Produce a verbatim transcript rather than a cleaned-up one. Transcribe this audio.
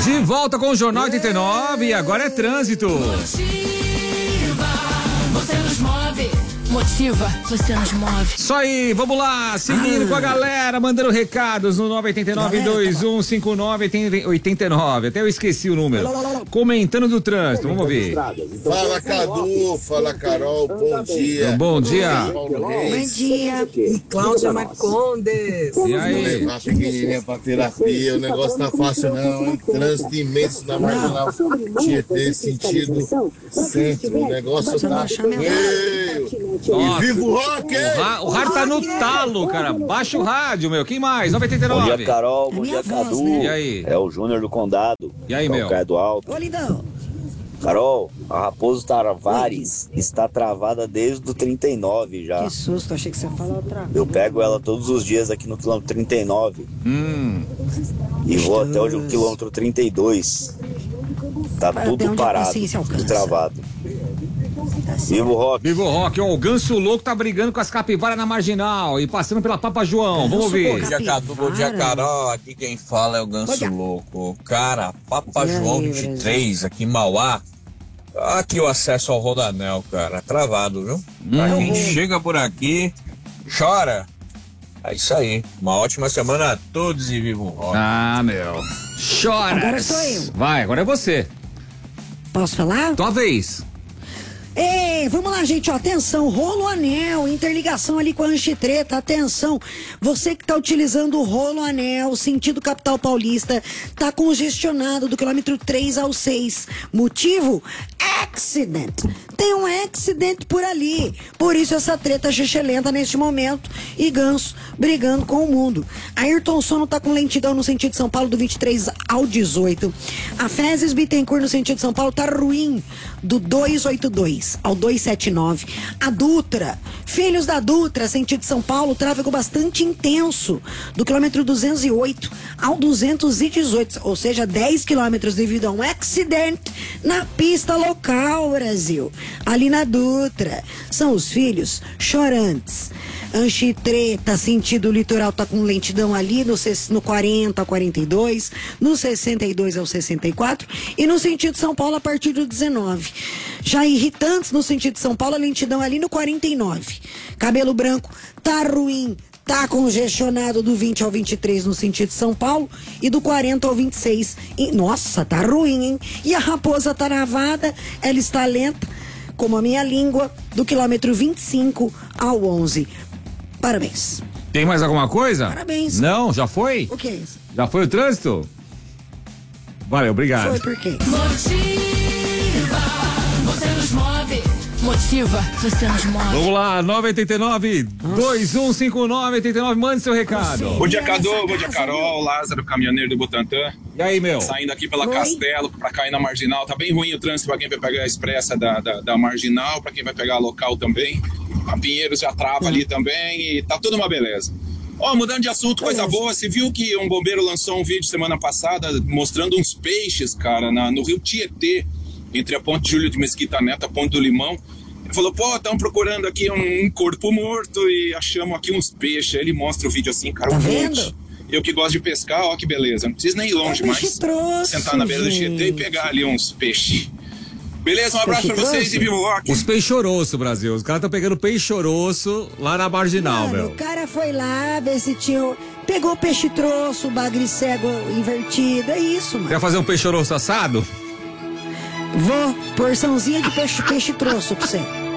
De volta com o Jornal oitenta e nove e agora é trânsito. Motiva, você nos move. Motiva, você nos move. Isso aí, vamos lá, seguindo ah. com a galera, mandando recados no nove oito nove, dois um cinco nove, oito nove. Até eu esqueci o número. Comentando do trânsito, vamos ouvir. Fala, Cadu, fala, Carol, bom dia. Bom dia. Bom dia. E Cláudia Marcondes. E aí? Vou levar a pequenininha pra terapia, o negócio tá fácil não, hein? Trânsito imenso na marginal Tietê, sentido centro, o negócio tá feio. E viva o rock, hein? O rádio tá no talo, cara. Baixa o rádio, meu. Quem mais? nove oito nove. Bom dia, Carol. Bom dia, Cadu. Né? E aí? É o Júnior do Condado. E aí, meu? Caio do Alto. Ô, lindão. Carol, a Raposo Tavares está travada desde o trinta e nove já. Que susto, achei que você ia falar outra coisa. Eu pego ela todos os dias aqui no quilômetro trinta e nove. Hum. E vou até o quilômetro trinta e dois. Tá Vai tudo parado, tudo travado. Viva o rock. Viva o rock. Ó, o Ganso Louco tá brigando com as capivaras na Marginal e passando pela Papa João. Vamos ouvir. Bom dia, Cadu. Bom dia, Carol. Aqui quem fala é o Ganso Louco. Cara, Papa João vinte e três, aqui em Mauá. Aqui o acesso ao Rodanel, cara. Travado, viu? Pra Hum. quem chega por aqui, chora. É isso aí. Uma ótima semana a todos e viva o rock. Ah, meu. Chora. Agora sou eu. Vai, agora é você. Posso falar? Tua vez. Ei, vamos lá, gente, ó, atenção, rolo anel, interligação ali com a Anchitreta, atenção, você que tá utilizando o rolo anel, sentido capital paulista, tá congestionado do quilômetro três ao seis, motivo? Accident, tem um accident por ali, por isso essa treta xixelenta neste momento, e Ganso brigando com o mundo. Ayrton Sono tá com lentidão no sentido São Paulo do vinte e três ao dezoito, a Fezes Bittencourt no sentido São Paulo tá ruim, do duzentos e oitenta e dois ao duzentos e setenta e nove. A Dutra, Filhos da Dutra, sentido São Paulo, tráfego bastante intenso, do quilômetro duzentos e oito ao duzentos e dezoito, ou seja, dez quilômetros devido a um acidente na pista local, Brasil. Ali na Dutra, são os filhos chorantes. Anchitreta, sentido litoral, tá com lentidão ali no, no quarenta ao quarenta e dois, no sessenta e dois ao sessenta e quatro e no sentido São Paulo a partir do dezenove. Já irritantes no sentido São Paulo, a lentidão ali no quarenta e nove. Cabelo Branco tá ruim, tá congestionado do vinte ao vinte e três no sentido São Paulo e do quarenta ao vinte e seis. E, nossa, tá ruim, hein? E a Raposa tá travada, ela está lenta, como a minha língua, do quilômetro vinte e cinco ao onze. Parabéns. Tem mais alguma coisa? Parabéns. Não, já foi? O que é isso? Já foi o trânsito? Valeu, obrigado. Foi por quê? Motiva, você nos move. Motiva, você nos move. Vamos lá, nove oito nove, dois um cinco nove, oito nove, mande seu recado. Bom dia, Cadu, bom dia, Carol, Lázaro, caminhoneiro do Butantã. E aí, meu? Saindo aqui pela Oi. Castelo, pra cair na Marginal, tá bem ruim o trânsito pra quem vai pegar a expressa da, da, da Marginal, pra quem vai pegar a local também. A Pinheiros já trava ali também e tá tudo uma beleza. Ó, mudando de assunto, coisa boa, você viu que um bombeiro lançou um vídeo semana passada mostrando uns peixes, cara, na, no rio Tietê, entre a Ponte Júlio de Mesquita Neto e a Ponte do Limão. Ele falou, pô, estamos procurando aqui um, um corpo morto e achamos aqui uns peixes. Aí ele mostra o vídeo assim, cara, Tá um vendo? monte. Eu que gosto de pescar, ó que beleza. Não precisa nem ir longe É mais. peixe troço, Sentar na beira do gente. Tietê e pegar ali uns peixes. Beleza, um abraço pra Peixe vocês troço? e viva o rock. Os peixoroço, Brasil. Os caras estão pegando peixoroço lá na Marginal, Mano, meu. o cara foi lá ver se tinha... Pegou peixe troço, bagre cego invertido, é isso, mano. Quer fazer um peixoroço assado? Vou, porçãozinha de peixe, peixe troço pra você.